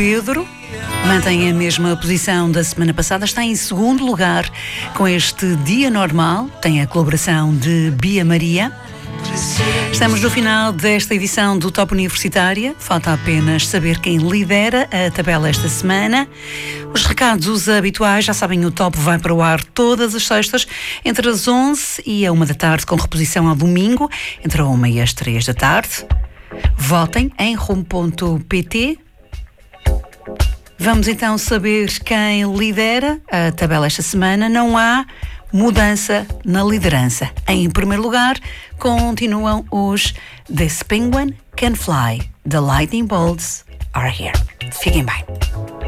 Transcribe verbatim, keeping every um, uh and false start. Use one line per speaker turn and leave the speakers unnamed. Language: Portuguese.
Pedro mantém a mesma posição da semana passada, está em segundo lugar com este Dia Normal, tem a colaboração de Bia Maria. Estamos no final desta edição do Top Universitária, falta apenas saber quem lidera a tabela esta semana. Os recados os habituais, já sabem, o Top vai para o ar todas as sextas, entre as onze e a uma da tarde, com reposição ao domingo, entre a uma e as três da tarde. Votem em rumo ponto pt. Vamos então saber quem lidera a tabela esta semana. Não há mudança na liderança. Em primeiro lugar, continuam os This Penguin Can Fly. The Lightning Bolts Are Here. Fiquem bem.